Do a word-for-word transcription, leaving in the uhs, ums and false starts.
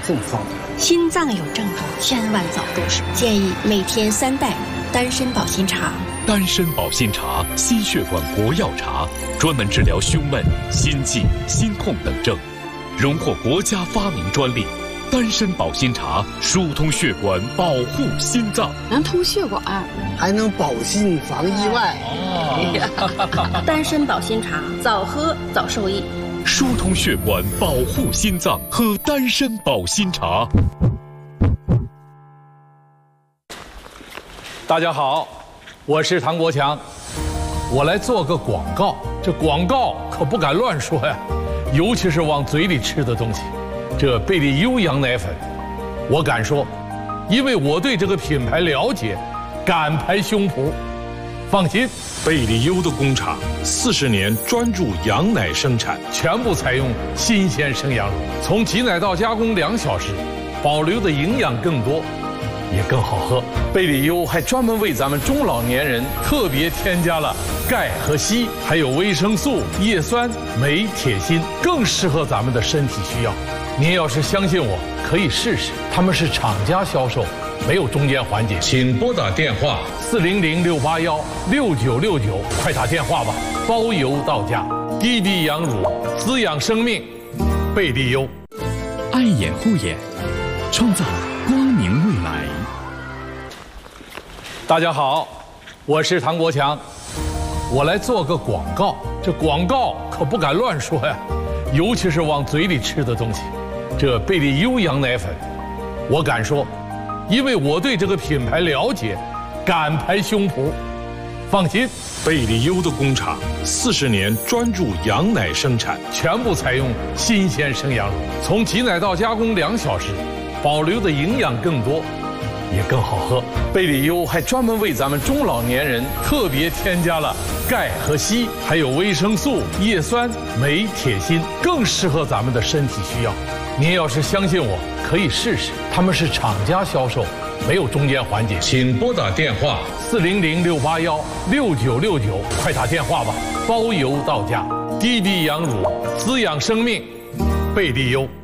症状。 心脏有症状，千万早重视。建议每天三袋丹参保心茶。 丹参保心茶，心血管国药茶，专门治疗胸闷、心悸、心痛等症，荣获国家发明专利。丹参保心茶疏通血管，保护心脏， 能通血管， 还能保心防意外。 哦、丹参保心茶，早喝早受益。 疏通血管，保护心脏，喝丹参保心茶。 大家好，我是唐国强，我来做个广告。这广告可不敢乱说呀，尤其是往嘴里吃的东西。这贝利优羊奶粉，我敢说，因为我对这个品牌了解，敢拍胸脯。放心， 贝利优的工厂四十年专注羊奶生产， 全部采用新鲜生羊乳，从挤奶到加工两小时，保留的营养更多，也更好喝。贝利优还专门为咱们中老年人特别添加了钙和硒，还有维生素、叶酸、镁、铁、锌，更适合咱们的身体需要。您要是相信我，可以试试。他们是厂家销售，没有中间环节。 请拨打电话四零零六八幺六九六九，快打电话吧，包邮到家。滴滴羊乳，滋养生命，贝利优。 爱眼护眼，创造光明未来。 大家好，我是唐国强，我来做个广告。这广告可不敢乱说呀，尤其是往嘴里吃的东西。这贝利优羊奶粉，我敢说，因为我对这个品牌了解，敢拍胸脯。放心， 贝利优的工厂四十年专注羊奶生产， 全部采用新鲜生羊乳，从挤奶到加工两小时，保留的营养更多，也更好喝。贝利优还专门为咱们中老年人特别添加了钙和硒，还有维生素、叶酸、镁、铁、锌，更适合咱们的身体需要。您要是相信我，可以试试。他们是厂家销售，没有中间环节。 请拨打电话四零零六八幺六九六九，快打电话吧，包邮到家。滴滴羊乳，滋养生命，贝利优。